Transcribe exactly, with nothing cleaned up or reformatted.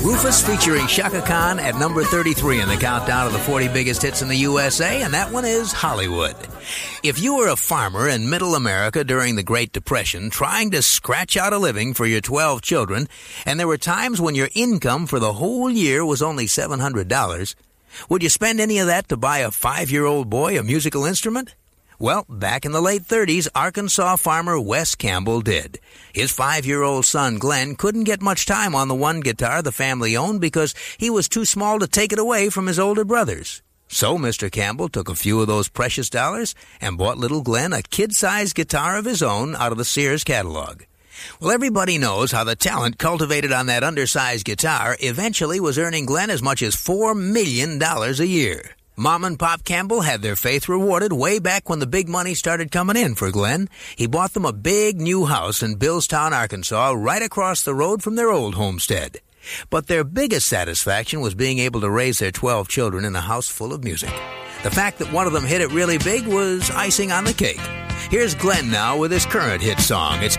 Rufus featuring Shaka Khan at number thirty-three in the countdown of the forty biggest hits in the U S A, and that one is Hollywood. If you were a farmer in middle America during the Great Depression trying to scratch out a living for your twelve children, and there were times when your income for the whole year was only seven hundred dollars, would you spend any of that to buy a five-year-old boy a musical instrument? Well, back in the late thirties, Arkansas farmer Wes Campbell did. His five-year-old son, Glenn, couldn't get much time on the one guitar the family owned because he was too small to take it away from his older brothers. So Mister Campbell took a few of those precious dollars and bought little Glenn a kid-sized guitar of his own out of the Sears catalog. Well, everybody knows how the talent cultivated on that undersized guitar eventually was earning Glenn as much as four million dollars a year. Mom and Pop Campbell had their faith rewarded way back when the big money started coming in for Glenn. He bought them a big new house in Billstown, Arkansas, right across the road from their old homestead. But their biggest satisfaction was being able to raise their twelve children in a house full of music. The fact that one of them hit it really big was icing on the cake. Here's Glenn now with his current hit song. It's